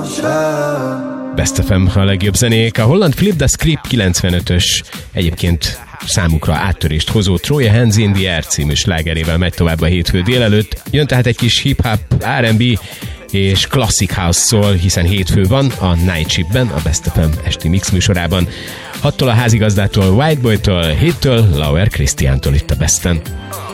Best FM a legjobb zenék. A holland Flip the Script 95-ös, egyébként számukra áttörést hozó Throw Hands in the Air című slágerével megy tovább a hétfő délelőtt. Jön tehát egy kis hip-hop, R&B és Classic House Soul, hiszen hétfő van a Night Shiftben, a Best FM esti mix műsorában. 6-tól a házigazdától, Whiteboytól, 7-től Lauer Christiántól itt a Besten.